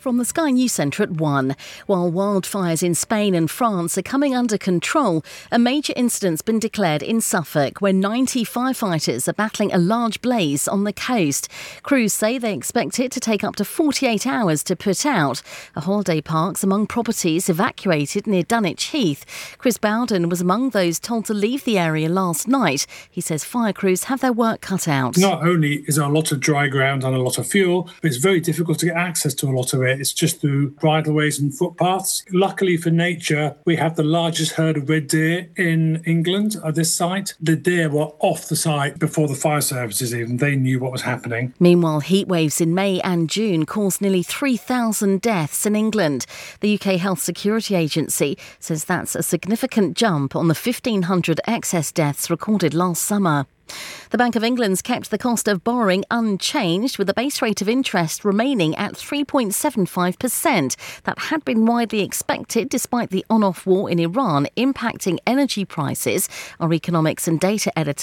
From the Sky News Centre at 1. While wildfires in Spain and France are coming under control, a major incident's been declared in Suffolk, where 90 firefighters are battling a large blaze on the coast. Crews say they expect it to take up to 48 hours to put out. A holiday park's among properties evacuated near Dunwich Heath. Chris Bowden was among those told to leave the area last night. He says fire crews have their work cut out. Not only is there a lot of dry ground and a lot of fuel, but it's very difficult to get access to a lot of it. It's just through bridleways and footpaths. Luckily for nature, we have the largest herd of red deer in England at this site. The deer were off the site before the fire services even. They knew what was happening. Meanwhile, heat waves in May and June caused nearly 3,000 deaths in England. The UK Health Security Agency says that's a significant jump on the 1,500 excess deaths recorded last summer. The Bank of England's kept the cost of borrowing unchanged, with the base rate of interest remaining at 3.75%. That had been widely expected despite the on-off war in Iran impacting energy prices. Our economics and data editor